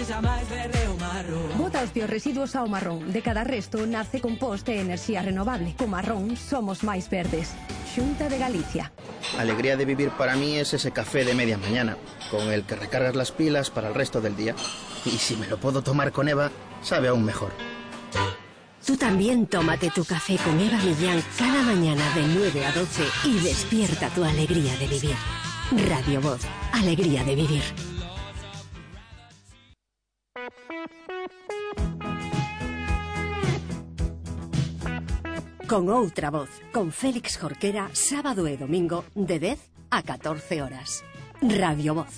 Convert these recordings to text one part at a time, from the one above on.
sexa máis verde o marrón. Bota os teus residuos ao marrón. De cada resto nace compost e enerxía renovable. Co marrón somos máis verdes. Xunta de Galicia. Alegría de vivir para mí es ese café de media mañana, con el que recargas las pilas para el resto del día. Y si me lo puedo tomar con Eva, sabe aún mejor. Tú también tómate tu café con Eva Millán cada mañana de 9 a 12 y despierta tu alegría de vivir. Radio Voz, alegría de vivir. Con outra voz, con Félix Jorquera, sábado e domingo de 10 a 14 horas. Radio Voz.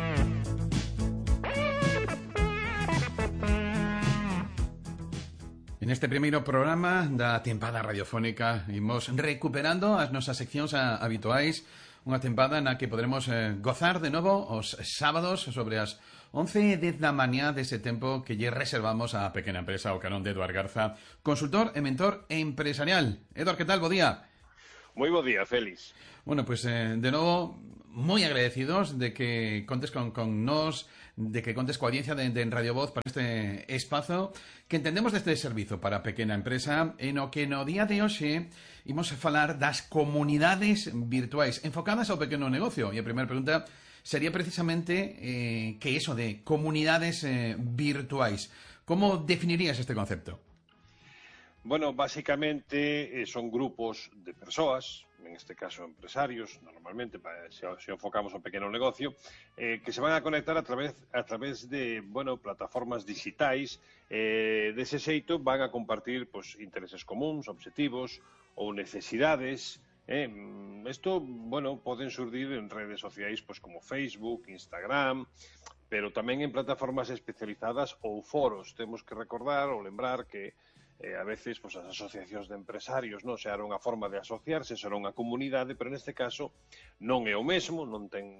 En este primeiro programa da tempada radiofónica imos recuperando as nosas seccións habituais, unha tempada na que poderemos gozar de novo os sábados sobre as 11:10 da mañá dese tempo que lle reservamos á pequena empresa o carón de Eduard Garza, consultor e mentor empresarial. Eduard, que tal? Bo día. Moi bo día, Félix. Bueno, pues de novo, moi agradecidos de que contes con nós, de que contes coa audiencia de Radio Voz para este espazo que entendemos deste servizo para a pequena empresa, en o que no día de hoxe imos a falar das comunidades virtuais enfocadas ao pequeno negocio. E a primeira pregunta sería precisamente que eso de comunidades virtuais. Como definirías este concepto? Bueno, básicamente son grupos de persoas, en este caso empresarios, normalmente, se enfocamos ao pequeno negocio, que se van a conectar a través de, bueno, plataformas digitais, dese xeito van a compartir pues, intereses comuns, obxectivos ou necesidades. Isto, bueno, poden surdir en redes sociais pues, como Facebook, Instagram, pero tamén en plataformas especializadas ou foros. Temos que recordar ou lembrar que a veces pues, as asociacións de empresarios non será unha forma de asociarse, será unha comunidade, pero neste caso non é o mesmo, non ten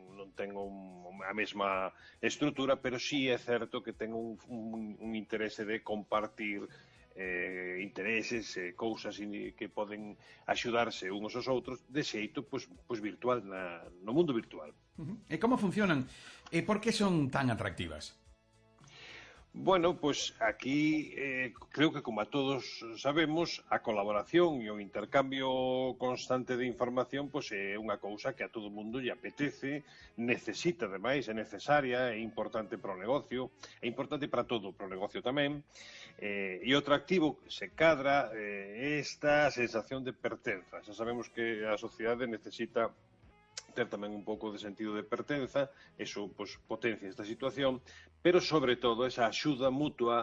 a mesma estrutura, pero sí é certo que ten un interese de compartir intereses, cousas que poden axudarse uns aos outros de xeito pues, virtual, no mundo virtual. E como funcionan? E por que son tan atractivas? Bueno, pues aquí creo que como a todos sabemos, a colaboración e o intercambio constante de información pues, é unha cousa que a todo mundo lle apetece, necesita ademais, é necesaria, é importante para o negocio, é importante para todo, para o negocio tamén, e outro activo que se cadra é esta sensación de pertenza. Xa sabemos que a sociedade necesita ter tamén un pouco de sentido de pertenza, eso pues, potencia esta situación, pero sobre todo esa axuda mutua,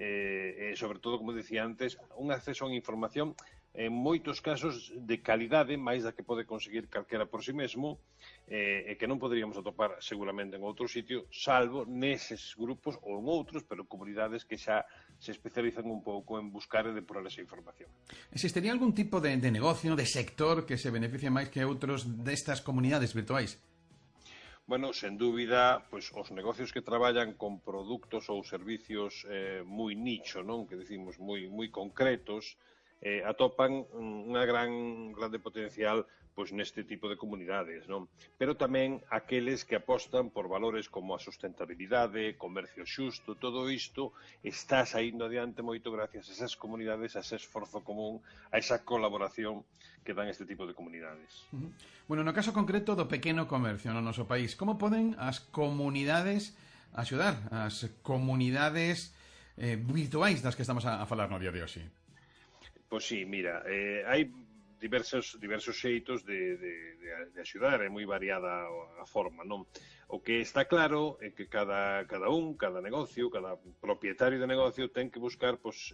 sobre todo, como decía antes, un acceso a información en moitos casos de calidade, máis da que pode conseguir calquera por si mesmo, e que non poderíamos atopar seguramente en outro sitio, salvo neses grupos ou en outros, pero comunidades que xa se especializan un pouco en buscar e depurar esa información. Existiría algún tipo de negocio, de sector que se beneficie máis que outros destas comunidades virtuais? Bueno, sen dúbida, pues, os negocios que traballan con produtos ou servicios moi nicho, non? Que decimos moi concretos, atopan unha grande potencial pois neste tipo de comunidades, non? Pero tamén aqueles que apostan por valores como a sustentabilidade, comercio xusto, todo isto está saindo adiante moito gracias a esas comunidades, a ese esforzo común, a esa colaboración que dan este tipo de comunidades. Bueno, no caso concreto do pequeno comercio no noso país, como poden as comunidades axudar as comunidades virtuais das que estamos a falar no día de hoxe? Pois sí, mira, hai diversos xeitos de axudar, é moi variada a forma, non? O que está claro é que cada negocio, cada propietario de negocio ten que buscar, pois,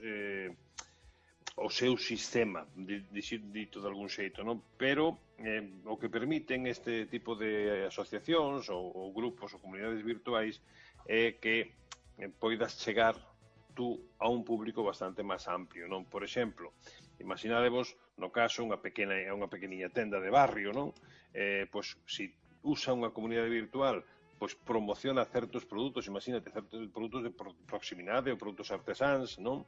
o seu sistema, dito de algún xeito, non? Pero o que permiten este tipo de asociacións ou grupos ou comunidades virtuais é que poidas chegar tú a un público bastante máis amplio, non? Por exemplo, imaginadevos, no caso, unha pequeniña tenda de barrio, non? Pois, se usa unha comunidade virtual, pois promociona certos produtos, imagínate, certos produtos de proximidade ou produtos artesáns, non?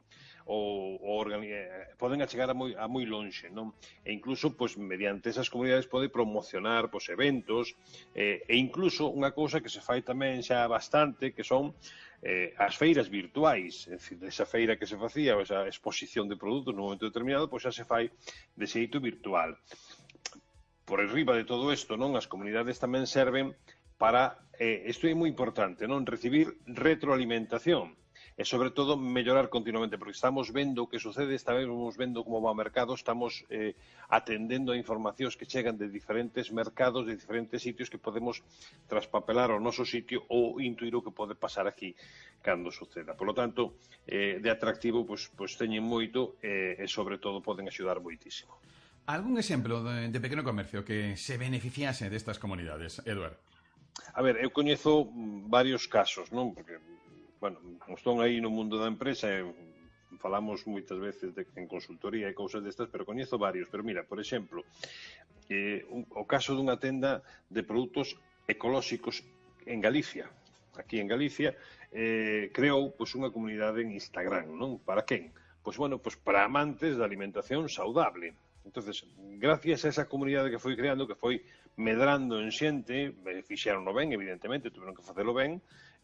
Poden achegar a moi lonxe, non? E incluso, pois, mediante esas comunidades pode promocionar, pois, eventos, e incluso unha cousa que se fai tamén xa bastante, que son as feiras virtuais, é dicir, esa feira que se facía, esa exposición de produtos no momento determinado, pois xa se fai de xeito virtual. Por arriba de todo isto, non, as comunidades tamén serven para, isto é moi importante, non, recibir retroalimentación e, sobre todo, mellorar continuamente, porque estamos vendo o que sucede, estamos vendo como va o mercado, estamos atendendo a informacións que chegan de diferentes mercados, de diferentes sitios que podemos traspapelar ao noso sitio ou intuir o que pode pasar aquí cando suceda. Por lo tanto, de atractivo, pois teñen moito e, sobre todo, poden axudar moitísimo. Algún exemplo de pequeno comercio que se beneficiase destas comunidades, Eduard? A ver, eu coñezo varios casos, non? Porque, bueno, estou aí no mundo da empresa e falamos moitas veces en consultoría e cousas destas, pero coñezo varios. Pero mira, por exemplo, o caso dunha tenda de produtos ecolóxicos en Galicia. Aquí en Galicia creou pois, unha comunidade en Instagram, non? Para quen? Pois, bueno, pois para amantes da alimentación saudable. Entonces, gracias a esa comunidade que foi creando, que foi medrando en xente, fixeron ben, evidentemente, tuveron que facelo ben,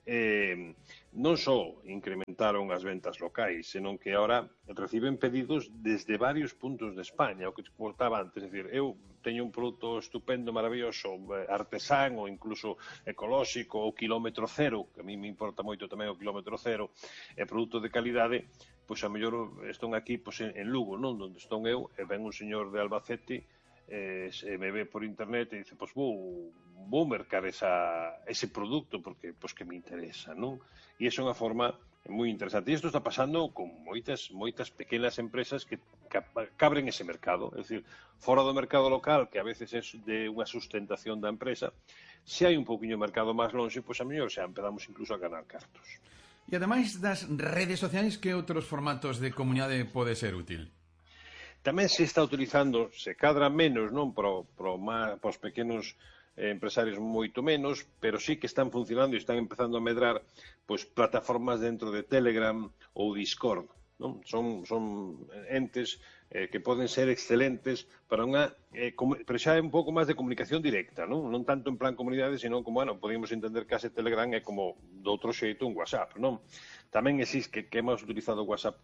non só incrementaron as ventas locais, senón que agora reciben pedidos desde varios puntos de España, o que contaba antes, é dicir, eu teño un produto estupendo, maravilloso, artesán ou incluso ecolóxico ou kilómetro cero, que a mí me importa moito tamén o kilómetro cero, e produto de calidade, pois a mellor estón aquí pois, en Lugo, non? Donde estou eu, e ven un señor de Albacete, se me ve por internet e dice, pois vou mercar ese produto porque pois que me interesa, non? E iso é unha forma moi interesante. E isto está pasando con moitas pequenas empresas que abren ese mercado, é dicir, fora do mercado local, que a veces é de unha sustentación da empresa, se hai un pouquiño de mercado máis longe, pois a mellor xa empezamos incluso a ganar cartos. E ademais das redes sociais, que outros formatos de comunidade pode ser útil? Tamén se está utilizando, se cadra menos, non, para os pequenos empresarios moito menos, pero sí que están funcionando e están empezando a medrar pois plataformas dentro de Telegram ou Discord, non? Son entes que poden ser excelentes para unha pero xa é un pouco máis de comunicación directa, non tanto en plan comunidade, sino como, bueno, podemos entender que ase Telegram é como de outro xeito un WhatsApp, non? Tamén existe que hemos utilizado WhatsApp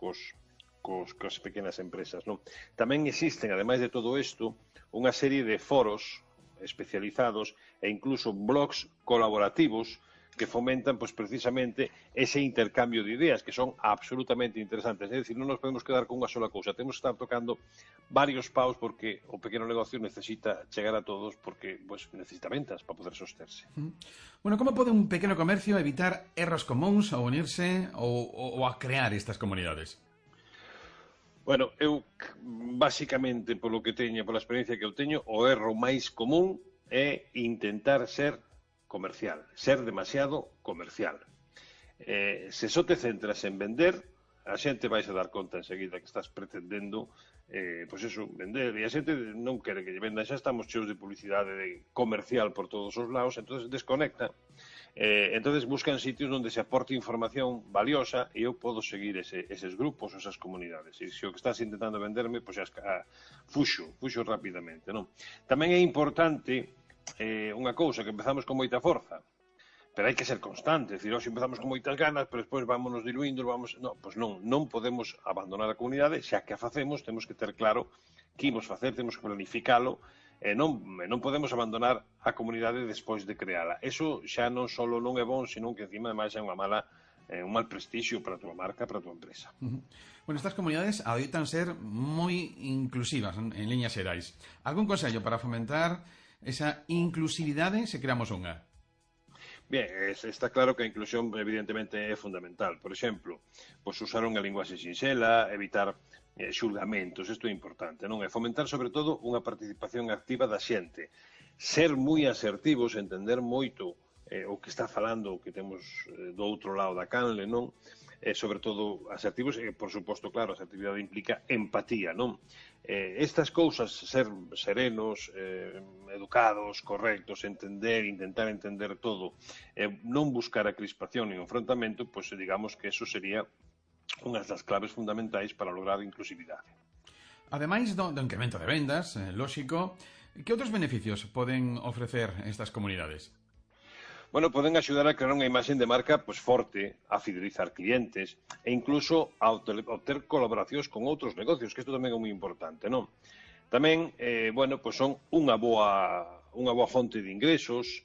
cos pequenas empresas, non? Tamén existen, ademais de todo isto, unha serie de foros especializados e incluso blogs colaborativos que fomentan, pois, precisamente ese intercambio de ideas, que son absolutamente interesantes. É dicir, non nos podemos quedar con unha sola cousa, temos que estar tocando varios paus porque o pequeno negocio necesita chegar a todos porque pois, necesita ventas para poder sosterse. Bueno, como pode un pequeno comercio evitar erros comuns ao unirse ou a crear estas comunidades? Bueno, eu, basicamente, polo que teño, pola experiencia que eu teño, o erro máis común é intentar ser comercial, ser demasiado comercial. Se só te centras en vender, a xente vais a dar conta enseguida que estás pretendendo, pois eso, vender, e a xente non quere que lle venda, xa estamos cheos de publicidade comercial por todos os lados, entonces desconecta. Entonces buscan sitios onde se aporte información valiosa e eu podo seguir eses grupos, esas comunidades. E se o que estás intentando venderme, pois fuxo rapidamente, non? Tamén é importante unha cousa, que empezamos con moita forza, pero hai que ser constante, é dicir, hoxe empezamos con moitas ganas, pero despois vámonos diluindo, non podemos abandonar a comunidade, xa que a facemos, temos que ter claro que imos facer, temos que planificalo, e non podemos abandonar a comunidade despois de creala. Eso xa non só non é bon, senón que encima ademais é un mal prestixio para a tua marca, para a tua empresa. Bueno, estas comunidades adoitan ser moi inclusivas en liñas xerais. Algún consello para fomentar esa inclusividade se creamos unha? Bien, está claro que a inclusión evidentemente é fundamental. Por exemplo, pois usar unha linguaxe sinxela, evitar xulgamentos, isto é importante, non? E fomentar, sobre todo, unha participación activa da xente. Ser moi asertivos, entender moito o que está falando, o que temos do outro lado da canle, non? Sobre todo, asertivos, e, por suposto, claro, a asertividade implica empatía, non? Estas cousas, ser serenos, educados, correctos, intentar entender todo, non buscar a crispación nin o enfrontamento, pois digamos que eso sería unhas das claves fundamentais para lograr a inclusividade. Ademais do incremento de vendas, lóxico, que outros beneficios poden ofrecer estas comunidades? Bueno, poden axudar a crear unha imaxe de marca pois forte, a fidelizar clientes e incluso a obter colaboracións con outros negocios, que isto tamén é moi importante, non? Tamén, bueno, pois son unha boa fonte de ingresos,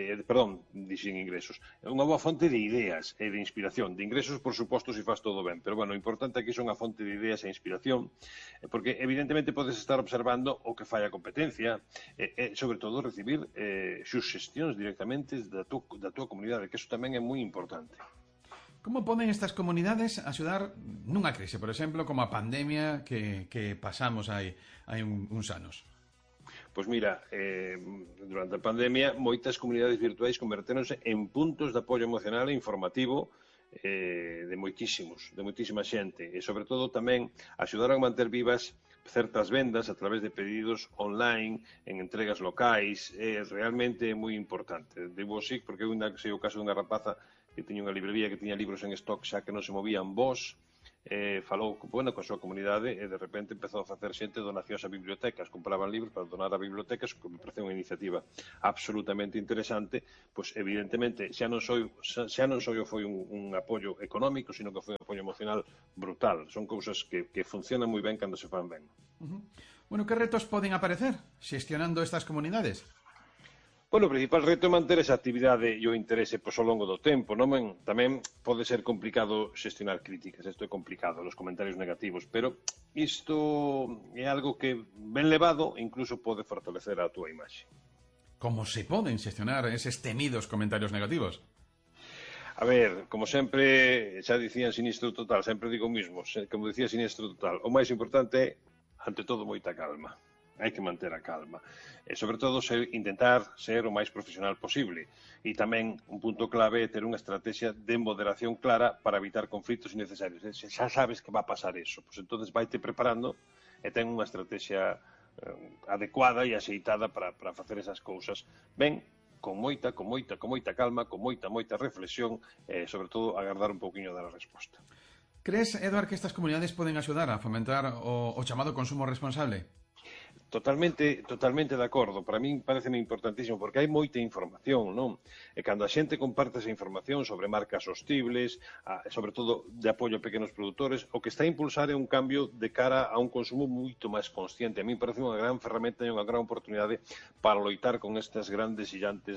dixen ingresos, unha boa fonte de ideas e de inspiración. De ingresos, por suposto, se faz todo ben, pero, bueno, o importante aquí son a fonte de ideas e inspiración, porque, evidentemente, podes estar observando o que fai a competencia e, sobre todo, recibir suxestións directamente da túa comunidade, que iso tamén é moi importante. Como poden estas comunidades axudar nunha crise, por exemplo, como a pandemia que pasamos hai uns anos? Pois mira, durante a pandemia moitas comunidades virtuais convertéronse en puntos de apoio emocional e informativo de moitísima xente e sobre todo tamén axudaron a manter vivas certas vendas a través de pedidos online en entregas locais. Realmente é moi importante. Debo así porque sei o caso dunha rapaza que tiña unha librería que tiña libros en stock xa que non se movían vos, falou coa súa comunidade e de repente empezou a facer xente donacións a bibliotecas, compraban libros para donar a bibliotecas, que me parece unha iniciativa absolutamente interesante. Pois evidentemente xa non só foi un apoio económico, sino que foi un apoio emocional brutal. Son cousas que funcionan moi ben cando se fan ben. Bueno, que retos poden aparecer xestionando estas comunidades? Bueno, o principal reto é manter esa actividade e o interese ao longo do tempo. Tamén pode ser complicado xestionar críticas, isto é complicado, os comentarios negativos, pero isto é algo que, ben levado, incluso pode fortalecer a túa imaxe. Como se poden xestionar eses temidos comentarios negativos? A ver, como sempre, xa dicían Sinistro Total, sempre digo o mismo, como dicía Sinistro Total, o máis importante é, ante todo, moita calma. Hai que manter a calma. E, sobre todo, intentar ser o máis profesional posible. E tamén, un punto clave é ter unha estrategia de moderación clara para evitar conflitos innecesarios. Xa sabes que va a pasar eso. Pois entonces vaite preparando e ten unha estrategia adecuada e axeitada para facer esas cousas. Ben, con moita calma, con moita reflexión e, sobre todo, agardar un pouquiño da resposta. Crees, Eduard, que estas comunidades poden axudar a fomentar o chamado consumo responsable? Totalmente de acordo. Para min parece importantísimo porque hai moita información, non? E cando a xente comparte esa información sobre marcas sostibles, sobre todo de apoio a pequenos produtores, o que está a impulsar é un cambio de cara a un consumo moito máis consciente. A min parece unha gran ferramenta e unha gran oportunidade para loitar con estas grandes xillantes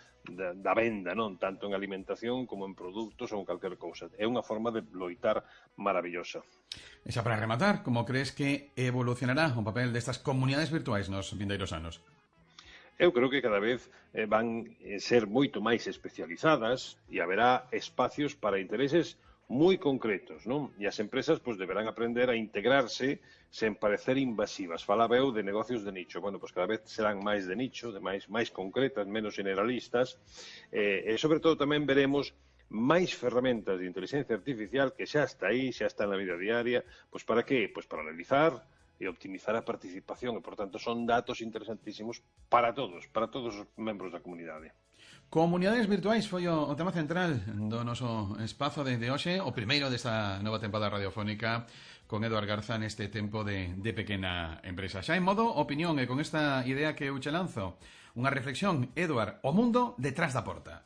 da venda, non? Tanto en alimentación como en produtos ou en calquer cousa. É unha forma de loitar maravillosa. E xa para rematar, como crees que evolucionará o papel destas comunidades virtuais nos vindeiros anos? Eu creo que cada vez van ser moito máis especializadas e haberá espacios para intereses moi concretos, non? E as empresas deberán aprender a integrarse sen parecer invasivas. Falaba eu de negocios de nicho. Bueno, pois cada vez serán máis de nicho, de máis concretas, menos generalistas. E, sobre todo, tamén veremos máis ferramentas de inteligencia artificial que xa está aí, xa está na vida diaria. Pois para que? Pois para analizar e optimizar a participación. E, por tanto, son datos interesantísimos para todos os membros da comunidade. Comunidades virtuais foi o tema central do noso espazo de hoxe, o primeiro desta nova tempada radiofónica con Eduard Garza neste tempo de pequena empresa. Xa en modo opinión e con esta idea que eu che lanzo, unha reflexión, Eduard, o mundo detrás da porta.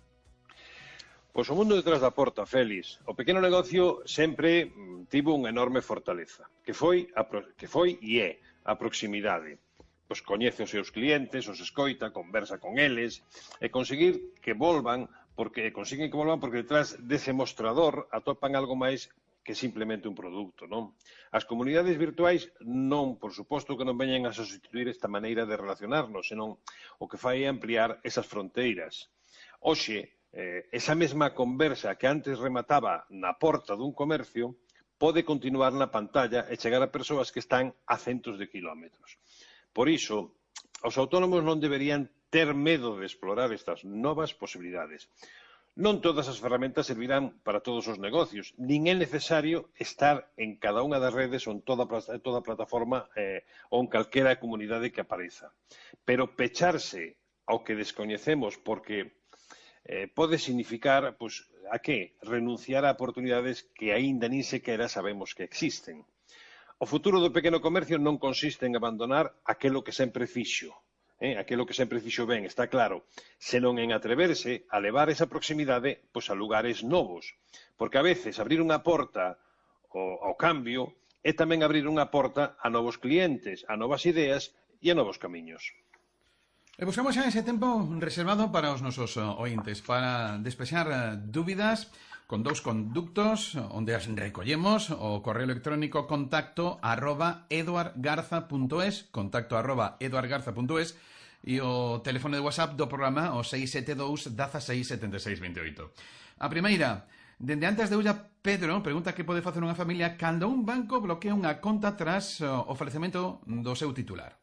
Pois o mundo detrás da porta, Félix. O pequeno negocio sempre tivo unha enorme fortaleza, que foi e é a proximidade. Pois coñece os seus clientes, os escoita, conversa con eles, e consiguen que volvan porque detrás dese mostrador atopan algo máis que simplemente un produto, non? As comunidades virtuais non, por suposto, que non veñen a substituir esta maneira de relacionarnos, senón o que fai é ampliar esas fronteiras. Hoxe, esa mesma conversa que antes remataba na porta dun comercio pode continuar na pantalla e chegar a persoas que están a centos de kilómetros. Por iso, os autónomos non deberían ter medo de explorar estas novas posibilidades. Non todas as ferramentas servirán para todos os negocios, nin é necesario estar en cada unha das redes ou en toda a plataforma ou en calquera comunidade que apareza. Pero pecharse ao que descoñecemos porque pode significar, a que? Renunciar a oportunidades que aínda nin sequera sabemos que existen. O futuro do pequeno comercio non consiste en abandonar aquelo que sempre fixo, aquilo que sempre fixo ben, está claro, senón en atreverse a levar esa proximidade pois, a lugares novos. Porque a veces abrir unha porta ao cambio é tamén abrir unha porta a novos clientes, a novas ideas e a novos camiños. E buscamos xa ese tempo reservado para os nosos ointes, para despexar dúbidas con dous conductos onde as recollemos, o correo electrónico contacto@eduardgarza.es, contacto@eduardgarza.es, e o teléfono de WhatsApp do programa o 672 16 76 28. A primeira, dende antes de Ulla, Pedro pregunta que pode facer unha familia cando un banco bloquea unha conta tras o falecemento do seu titular.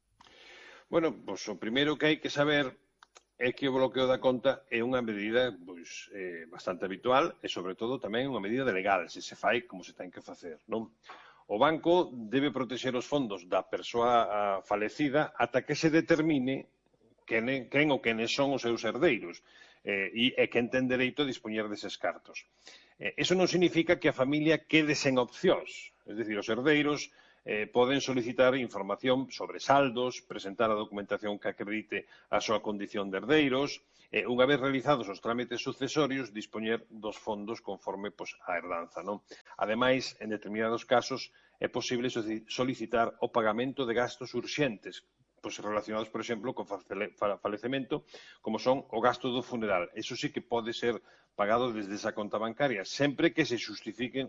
Bueno, pois o primeiro que hai que saber é que o bloqueo da conta é unha medida pois, bastante habitual e, sobre todo, tamén unha medida legal, se se fai como se ten que facer, non? O banco debe protexer os fondos da persoa falecida ata que se determine quen ou quenes son os seus herdeiros e quen ten dereito a dispoñer deses cartos. Eso non significa que a familia quede sen opcións, é dicir, os herdeiros poden solicitar información sobre saldos, presentar a documentación que acredite a súa condición de herdeiros, unha vez realizados os trámites sucesorios, dispoñer dos fondos conforme a herdanza. Non? Ademais, en determinados casos, é posible solicitar o pagamento de gastos urxentes, relacionados, por exemplo, con falecemento, como son o gasto do funeral. Eso sí que pode ser pagado desde esa conta bancaria, sempre que se justifique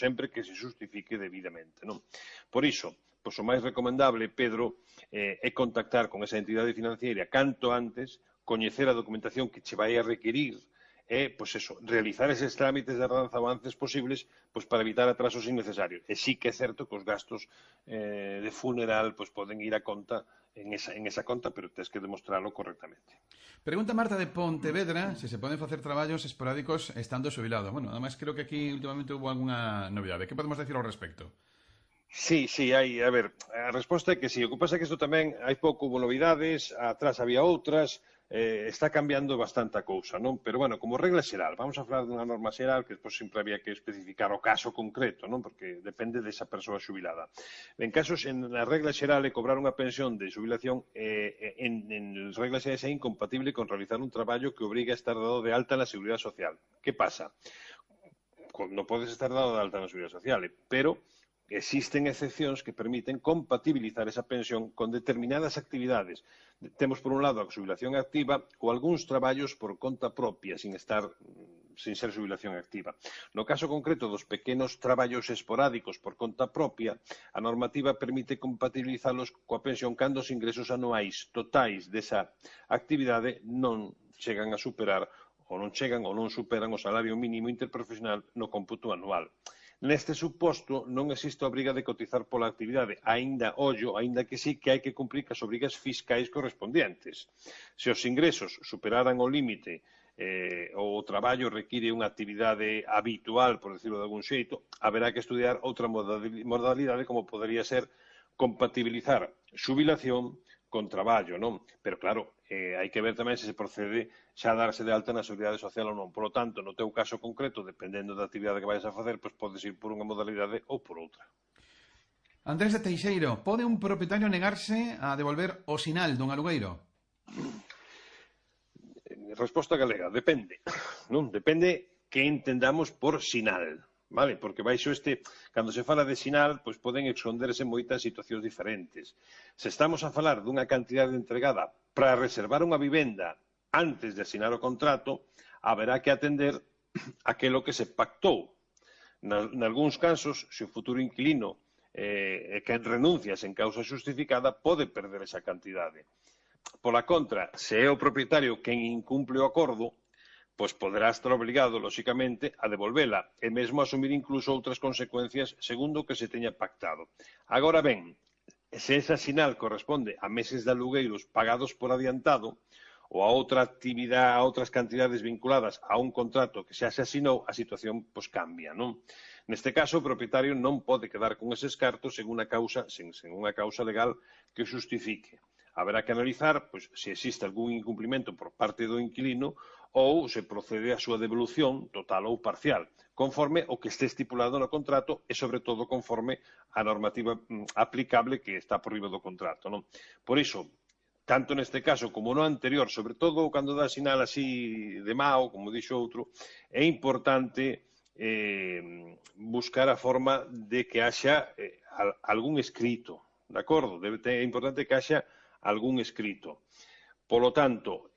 debidamente. Non? Por iso, o máis recomendable, Pedro, é contactar con esa entidade financiera canto antes, coñecer a documentación que che vai a requerir, realizar eses trámites de herdanza o antes posibles para evitar atrasos innecesarios. E sí que é certo que os gastos de funeral poden ir a conta en esa conta, pero tens que demostrarlo correctamente. Pregunta Marta de Pontevedra se poden facer traballos esporádicos estando xubilado. Bueno, además creo que aquí últimamente hubo alguna novidade. Que podemos decir ao respecto? Sí, hai. A ver, a resposta é que sí. O que pasa é que isto tamén hai pouco hubo novidades, atrás había outras, está cambiando bastante a cousa, non? Pero, bueno, como regla xeral, vamos a falar dunha norma xeral que despois sempre había que especificar o caso concreto, non? Porque depende desa persoa xubilada. En casos, en a regla xeral, cobrar unha pensión de xubilación en regla xeral é incompatible con realizar un traballo que obriga a estar dado de alta na Seguridade Social. Que pasa? Non podes estar dado de alta na Seguridade Social, pero existen excepcións que permiten compatibilizar esa pensión con determinadas actividades. Temos, por un lado, a xubilación activa ou algúns traballos por conta propia, sin ser xubilación activa. No caso concreto dos pequenos traballos esporádicos por conta propia, a normativa permite compatibilizalos coa pensión cando os ingresos anuais totais desa actividade non chegan a superar ou non superan o salario mínimo interprofesional no cómputo anual. Neste suposto, non existe a obriga de cotizar pola actividade, aínda que sí que hai que cumprir as obrigas fiscais correspondientes. Se os ingresos superaran o límite ou o traballo require unha actividade habitual, por decirlo de algún xeito, haberá que estudiar outra modalidade como podería ser compatibilizar xubilación con traballo, non? Pero claro, hai que ver tamén se se procede xa a darse de alta na Seguridade Social ou non. Por lo tanto, no teu caso concreto, dependendo da actividade que vais a facer, podes ir por unha modalidade ou por outra. Andrés de Teixeiro, pode un propietario negarse a devolver o sinal dun alugueiro? Resposta galega, depende. Non? Depende que entendamos por sinal. Vale? Porque baixo cando se fala de sinal, poden esconderse moitas situacións diferentes. Se estamos a falar dunha cantidade entregada para reservar unha vivenda antes de asinar o contrato, haberá que atender aquilo que se pactou. Nalgúns casos, se o futuro inquilino que renuncia sen causa justificada, pode perder esa cantidade. Pola contra, se é o propietario quen incumple o acordo, poderá estar obligado, lóxicamente, a devolvela e mesmo asumir incluso outras consecuencias segundo o que se teña pactado. Agora ben, se esa sinal corresponde a meses de alugueiros pagados por adiantado ou a outra actividade, a outras cantidades vinculadas a un contrato que xa se asinou, a situación cambia, non? Neste caso, o propietario non pode quedar con eses cartos sen unha causa legal que o xustifique. Haberá que analizar se existe algún incumprimento por parte do inquilino ou se procede a súa devolución total ou parcial, conforme o que este estipulado no contrato e, sobre todo, conforme a normativa aplicable que está por riba do contrato. Non? Por iso, tanto neste caso como no anterior, sobre todo cando dá sinal así de mao, como dixo outro, é importante buscar a forma de que haxa algún escrito, de acordo? É importante que haxa algún escrito. Polo tanto,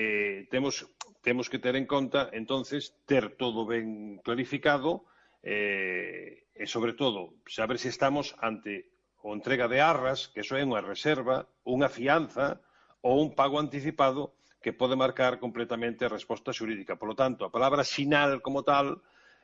temos que ter en conta, entonces, ter todo ben clarificado e, sobre todo, saber se estamos ante o entrega de arras, que iso é unha reserva, unha fianza ou un pago anticipado que pode marcar completamente a resposta xurídica. Polo tanto, a palabra sinal como tal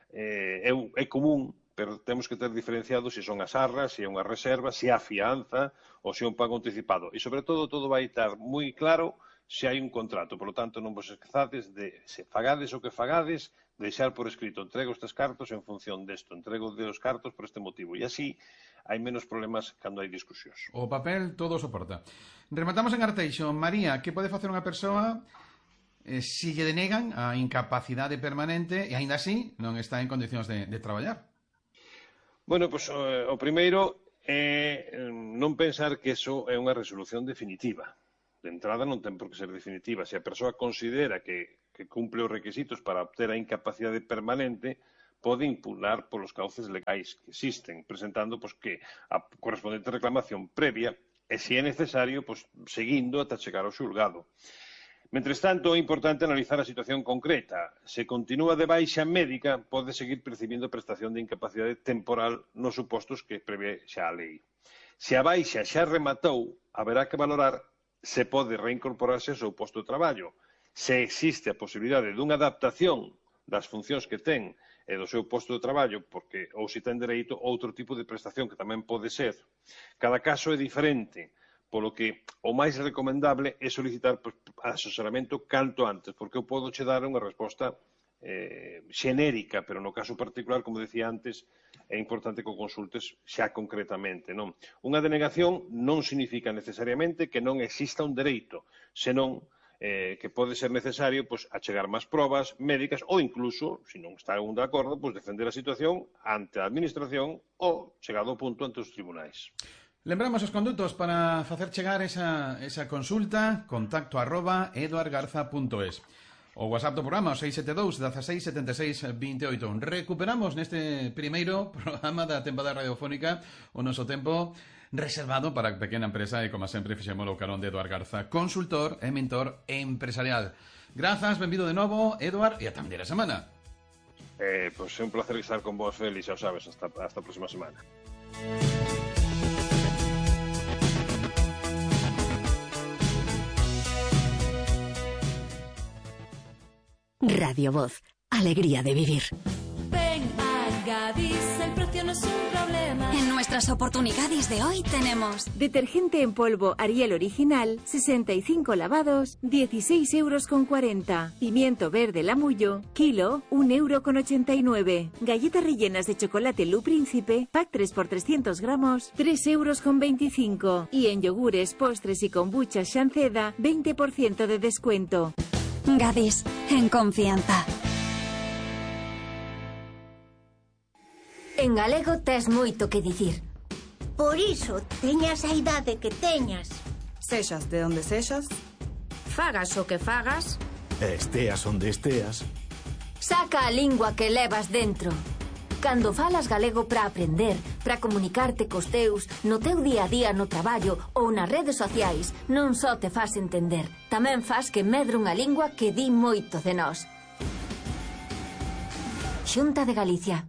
é común, pero temos que ter diferenciado se son as arras, se é unha reserva, se é a fianza ou se é un pago anticipado. E, sobre todo vai estar moi claro se hai un contrato. Por lo tanto, non vos esquezades de, se fagades o que fagades, deixar por escrito, entrego estes cartos en función desto, entrego dos cartos por este motivo. E así hai menos problemas cando hai discusións. O papel todo soporta. Rematamos en Arteixo. María, que pode facer unha persoa se lle denegan a incapacidade permanente e, aínda así, non está en condicións de traballar? Bueno, pois o primeiro é non pensar que iso é unha resolución definitiva. De entrada non ten por que ser definitiva. Se a persoa considera que cumple os requisitos para obter a incapacidade permanente, pode impugnar polos cauces legais que existen, presentando que a correspondente reclamación previa e, se é necesario, seguindo ata chegar ao xulgado. Mentres tanto, é importante analizar a situación concreta. Se continúa de baixa médica, pode seguir percibindo prestación de incapacidade temporal nos supostos que prevé xa a lei. Se a baixa xa rematou, haberá que valorar se pode reincorporarse ao seu posto de traballo. Se existe a posibilidade dunha adaptación das funcións que ten e do seu posto de traballo, ou se ten dereito a outro tipo de prestación, que tamén pode ser. Cada caso é diferente, polo que o máis recomendable é solicitar asesoramento canto antes, porque eu podo che dar unha resposta xenérica, pero no caso particular, como decía antes, é importante que o consultes xa concretamente. Unha denegación non significa necesariamente que non exista un dereito, senón que pode ser necesario achegar máis probas médicas ou incluso, se non está un de acordo, defender a situación ante a administración ou, chegado ao punto, ante os tribunais. Lembramos os condutos para facer chegar esa consulta, contacto@eduardgarza.es. O WhatsApp do programa, 672 16 76 28. Recuperamos neste primeiro programa da tempada radiofónica o noso tempo reservado para a pequena empresa e, como sempre, fixémolo carón de Eduard Garza, consultor e mentor empresarial. Grazas, benvido de novo, Eduard, e ata a semana. Pois é un placer estar con vos, Félix, xa o sabes, hasta a próxima semana. Radio Voz, alegría de vivir. Ven a Gadis, el precio no es un problema. En nuestras oportunidades de hoy tenemos detergente en polvo Ariel original, 65 lavados, 16,40 €. Pimiento verde Lamullo, kilo, 1,89 €. Galletas rellenas de chocolate Lu Príncipe, pack 3 por 300 gramos, 3,25 €. Y en yogures, postres y kombucha Shanceda, 20% de descuento. Gadis, en confianza. En galego tes moito que dicir. Por iso, teñas a idade que teñas. Sexas de onde sexas, Fagas o que fagas, esteas onde esteas, saca a lingua que levas dentro. Cando falas galego para aprender, para comunicarte cos teus, no teu día a día no traballo ou nas redes sociais, non só te fas entender, tamén fas que medre unha lingua que di moito de nós. Xunta de Galicia.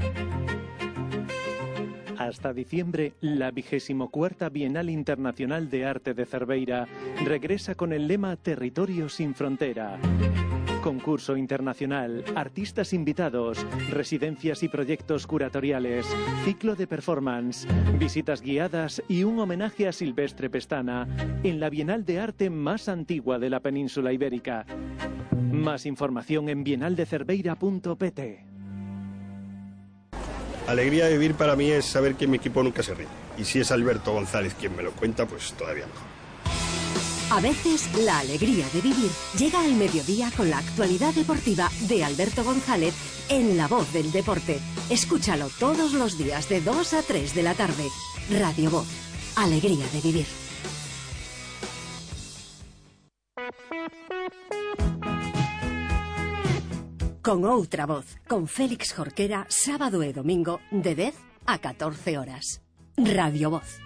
Hasta diciembre, la 24ª Bienal Internacional de Arte de Cerveira regresa con el lema Territorio sin Frontera. Concurso internacional, artistas invitados, residencias y proyectos curatoriales, ciclo de performance, visitas guiadas y un homenaje a Silvestre Pestana en la Bienal de Arte más antigua de la península ibérica. Más información en bienaldecerveira.pt. Alegría de vivir para mí es saber que mi equipo nunca se rinde. Y si es Alberto González quien me lo cuenta, pues todavía mejor. A veces, la alegría de vivir llega al mediodía con la actualidad deportiva de Alberto González en La Voz del Deporte. Escúchalo todos los días de 2 a 3 de la tarde. Radio Voz, alegría de vivir. con outra voz, con Félix Jorquera, sábado e domingo, de 10 a 14 horas. Radio Voz.